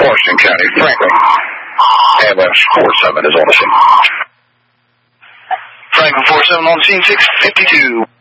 Washington County, Franklin. Ambulance 47 is on the scene. Franklin 47 on the scene, 652.